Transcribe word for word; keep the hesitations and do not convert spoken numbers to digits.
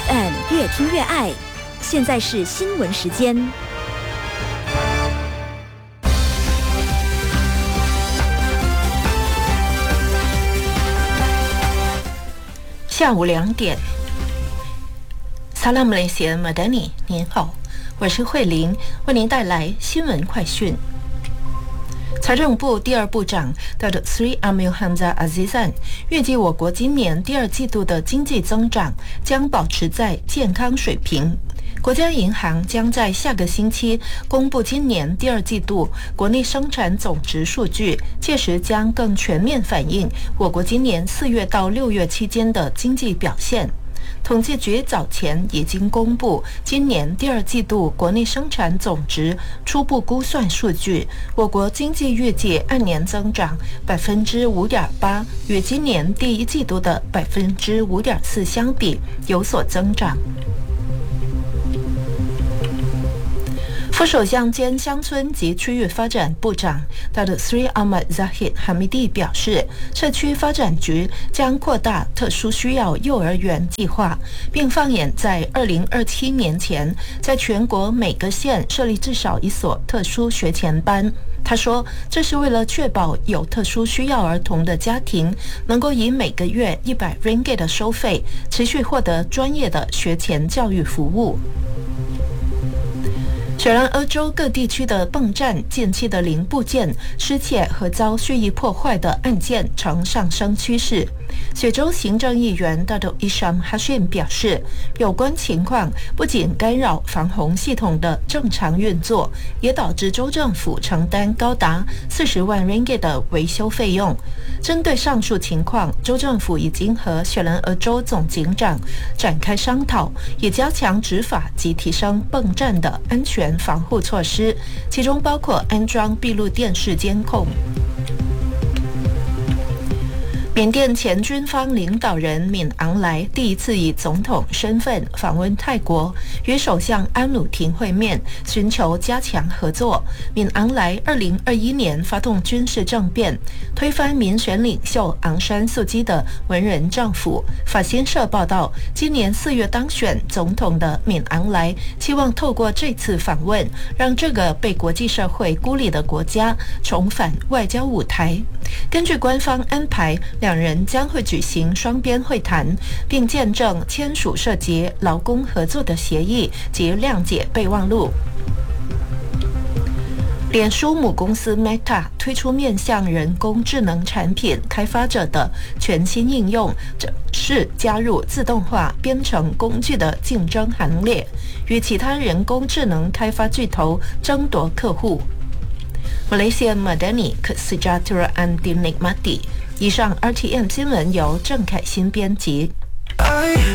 F M 越听越爱，现在是新闻时间。 下午两点，萨拉姆雷西马丹尼，您好，我是慧玲，为您带来新闻快讯。财政部第二部长 Datuk Seri Amil Hamzah Azizan 预计我国今年第二季度的经济增长将保持在健康水平。国家银行将在下个星期公布今年第二季度国内生产总值数据，届时将更全面反映我国今年四月到六月期间的经济表现。统计局早前已经公布今年第二季度国内生产总值初步估算数据，我国经济预计按年增长百分之五点八，与今年第一季度的百分之五点四相比有所增长。副首相兼乡村及区域发展部长 Datuk Seri Ahmad Zahid Hamidi 表示，社区发展局将扩大特殊需要幼儿园计划，并放眼在二零二七年前，在全国每个县设立至少一所特殊学前班。他说，这是为了确保有特殊需要儿童的家庭能够以每个月一百 ringgit 的收费，持续获得专业的学前教育服务。雪兰莪州各地区的泵站近期的零部件失窃和遭蓄意破坏的案件呈上升趋势。雪州行政议员 Datuk Isham Hashim 表示，有关情况不仅干扰防洪系统的正常运作，也导致州政府承担高达四十万 ringgit 的维修费用。针对上述情况，州政府已经和雪兰莪州总警长展开商讨，以加强执法及提升泵站的安全防护措施，其中包括安装闭路电视监控。缅甸前军方领导人敏昂莱第一次以总统身份访问泰国，与首相安努廷会面，寻求加强合作。敏昂莱二零二一年发动军事政变，推翻民选领袖昂山素基的文人政府。法新社报道，今年四月当选总统的敏昂莱期望透过这次访问，让这个被国际社会孤立的国家重返外交舞台。根据官方安排，两人将会举行双边会谈，并见证签署涉及劳工合作的协议及谅解备忘录。脸书母公司 Meta 推出面向人工智能产品开发者的全新应用，这是加入自动化编程工具的竞争行列，与其他人工智能开发巨头争夺客户。Malaysia Madani Kesejahteraan Dinikmati。以上 R T M 新闻由郑凯欣编辑。